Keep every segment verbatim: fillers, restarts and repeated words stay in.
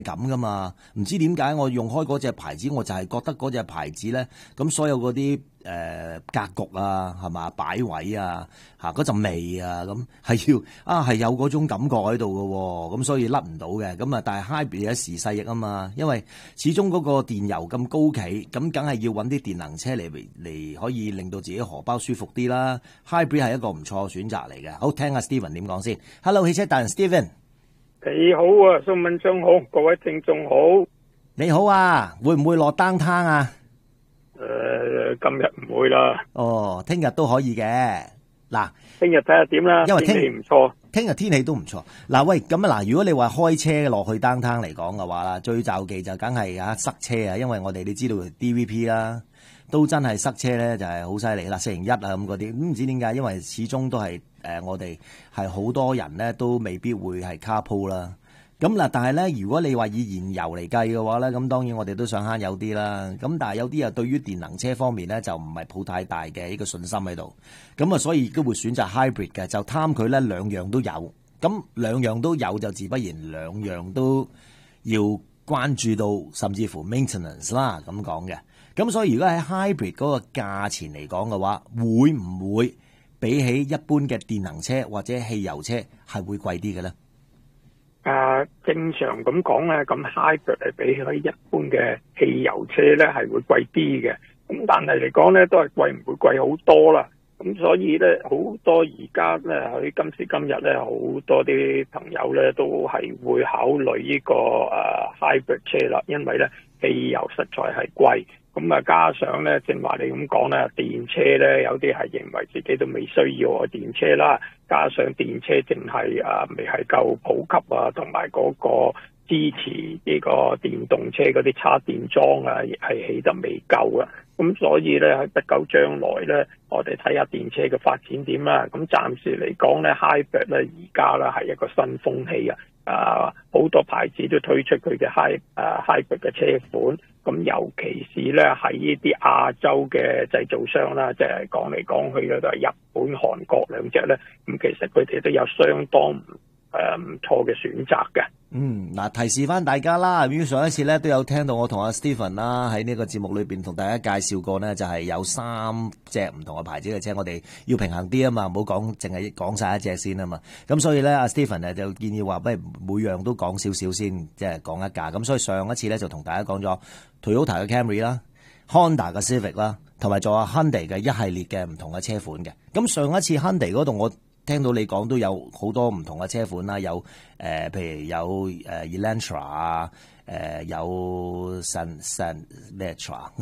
咁噶嘛？唔知點解我用開嗰隻牌子，我就係覺得嗰隻牌子咧，咁所有嗰啲誒格局啊，係嘛擺位啊，嚇嗰陣味啊，咁係要啊係有嗰種感覺喺度嘅喎，咁所以甩唔到嘅。咁啊，但係 hybrid 一時勢易啊嘛，因為始終嗰個電油咁高企，咁梗係要揾啲電能車嚟嚟可以令到自己荷包舒服啲啦。hybrid 係一個唔錯嘅選擇嚟嘅。好，聽下 Steven 點講先。Hello， 汽車達人 Steven。 你好啊，蘇文章好，各位聽眾好。 你好啊，會唔會落單攤啊？ 誒、呃，今日唔會啦。 哦，聽日都可以嘅。嗱， 聽日睇下點啦， 因為天氣唔錯。 聽日天氣都唔錯。嗱，喂，咁啊嗱，如果你話開車落去單攤嚟講嘅話啦，最就忌就梗係啊塞車啊，因為我哋你知道 D V P 啦，都真係塞車咧，就係好犀利啦，四零一啊咁嗰啲，唔知點解，因為始終都係。誒、呃，我哋係好多人咧，都未必會係 carpool 啦。咁嗱，但係咧，如果你話以燃油嚟計嘅話咧，咁當然我哋都想慳油啲啦。咁但係有啲啊，對於電能車方面咧，就唔係抱太大嘅呢個信心喺度。咁啊，所以都會選擇 hybrid 嘅，就貪佢咧兩樣都有。咁兩樣都有就自不然兩樣都要關注到，甚至乎 maintenance 啦咁講嘅。咁所以如果喺 hybrid 嗰個價錢嚟講嘅話，會唔會比起一般嘅電能車或者汽油車係會貴啲嘅咧？ 誒，正常咁講咧，咁 hybrid 係比起一般嘅汽油車咧係會貴啲嘅。咁但係嚟講咧，都係貴唔會貴好多啦。咁所以咧，好多而家咧喺今時今日咧，好多啲朋友咧都係會考慮呢個誒 hybrid 車啦，因為咧汽油實在係貴。咁啊，加上咧，正話你咁講咧，電車咧有啲係認為自己都未需要個電車啦，加上電車淨係啊未係夠普及啊，同埋嗰個支持呢個電動車嗰啲叉電樁啊，亦係起得未夠啊。咁所以咧喺不久將來咧，我哋睇下電車嘅發展點啦。咁暫時嚟講咧 ，hybrid 咧而家咧係一個新風氣啊！啊，好多牌子都推出佢嘅 hy 啊 hybrid 嘅車款。咁尤其是咧喺呢啲亞洲嘅製造商啦，即係講嚟講去咧都係日本、韓國兩隻咧。咁其實佢哋都有相當誒唔錯嘅選擇嘅。 嗯，嗱，提示翻大家啦，咁上一次咧都有聽到我同阿 Steven 啦喺呢個節目裏邊同大家介紹過呢，就係有三隻唔同嘅牌子嘅車，我哋要平衡啲啊嘛，唔好講淨係講晒一隻先啊嘛。咁所以咧，阿 Steven 誒就建議話，不如每樣都講少少先，即係講一架。咁所以上一次咧就同大家講咗 Toyota 嘅 Camry 啦、Honda 嘅 Civic 啦，同埋仲有 Hyundai 嘅一系列嘅唔同嘅車款嘅。咁上一次 Hyundai 嗰度我聽到你講都有好多唔同嘅車款啦，有誒、呃，譬如有誒、呃、Elantra 啊，誒、呃、有 San San 咩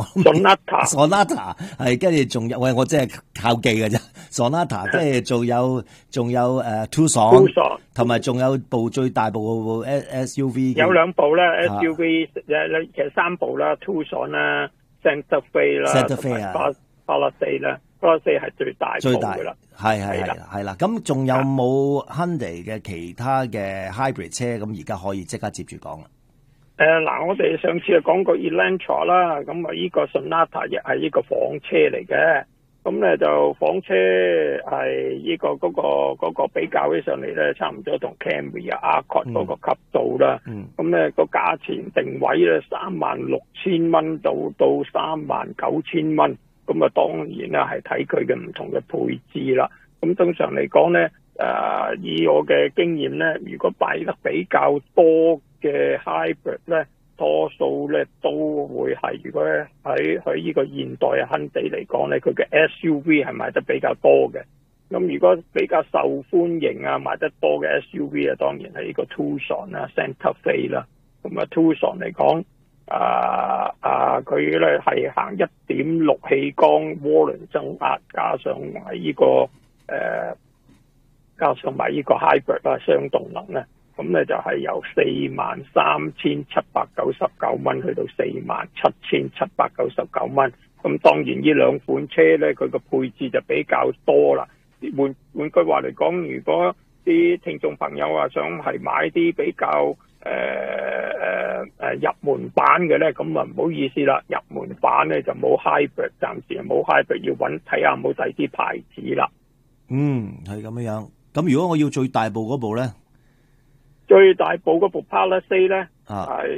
Sonata，Sonata 係跟住仲有，喂，我真係靠記嘅啫 ，Sonata 跟住仲有仲有誒 Tucson，同埋仲有部最大部 S U V， 有兩部啦 S U V，誒、啊、其實三部啦 Tucson 啦 Santa Fe 啦 Santa Fe 啊 Palisade 啦 Palisade 係最大部嘅啦。 係係係係啦，咁仲有冇 Hyundai 嘅其他嘅 hybrid 車？咁而家可以即刻接住講啦。 誒、呃、嗱，我哋上次就講過 Elantra 啦，咁啊呢個 Sonata 亦係呢個房車嚟嘅。咁咧就房車係呢、這個嗰、那個嗰、那個比較起上嚟咧，差唔多同 Camry 啊 Accord 嗰個級數啦。咁咧個價錢定位咧三萬六千蚊到到三萬九千蚊。咁啊，當然啦，係睇佢嘅唔同嘅配置啦。咁通常嚟講咧，誒、呃、以我嘅經驗咧，如果擺得比較多嘅 hybrid 咧，多數咧都會係，如果喺喺呢個現代嘅Hyundai嚟講咧，佢嘅 S U V 係賣得比較多嘅。咁如果比較受歡迎啊，賣得多嘅 S U V 啊，當然係呢個 Tucson 啦、Santa Fe 啦。咁啊 Tucson 嚟講。啊啊！佢咧係行一點六氣缸渦輪增壓，加上埋呢、這個誒、呃，加上埋呢個 hybrid 啊，雙動能咧，咁咧就係由四萬三千七百九十九蚊去到四萬七千七百九十九蚊。咁當然呢兩款車咧，佢個配置就比較多啦。換換句話嚟講，如果啲聽眾朋友啊想係買啲比較誒誒誒入門版嘅咧，咁啊唔好意思啦，入門版咧就冇 hybrid， 暫時冇 hybrid， 要揾睇下冇第二啲牌子啦。 嗯，係咁樣樣。咁如果我要最大部嗰部咧， 最大部嗰部 Palisade 咧啊係